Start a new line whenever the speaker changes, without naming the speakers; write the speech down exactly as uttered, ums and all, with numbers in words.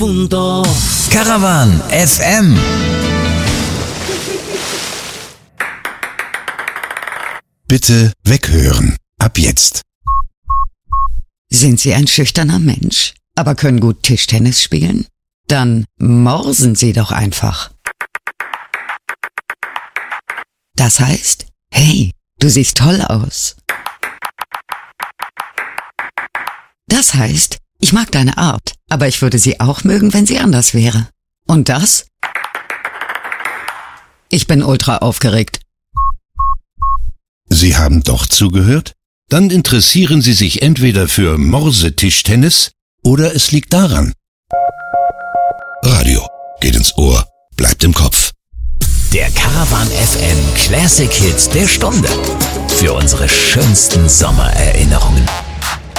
Punto.
Caravan F M.
Bitte weghören. Ab jetzt.
Sind Sie ein schüchterner Mensch, aber können gut Tischtennis spielen? Dann morsen Sie doch einfach. Das heißt, hey, du siehst toll aus. Das heißt, ich mag deine Art, aber ich würde sie auch mögen, wenn sie anders wäre. Und das? Ich bin ultra aufgeregt.
Sie haben doch zugehört? Dann interessieren Sie sich entweder für Morsetischtennis oder es liegt daran. Radio geht ins Ohr, bleibt im Kopf.
Der Caravan F M Classic Hits der Stunde. Für unsere schönsten Sommererinnerungen.